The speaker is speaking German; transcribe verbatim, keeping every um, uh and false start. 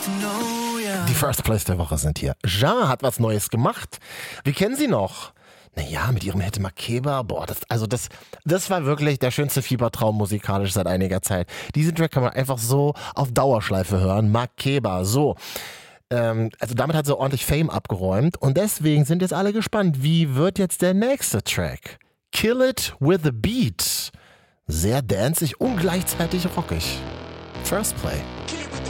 Die First Place der Woche sind hier. Ja hat was Neues gemacht. Wir kennen sie noch. Naja, mit ihrem Hit Makeba, boah, das, also das, das war wirklich der schönste Fiebertraum musikalisch seit einiger Zeit. Diesen Track kann man einfach so auf Dauerschleife hören. Makeba, so. Ähm, also damit hat sie ordentlich Fame abgeräumt und deswegen sind jetzt alle gespannt, wie wird jetzt der nächste Track? Kill It With A Beat. Sehr danzig und gleichzeitig rockig. First Play.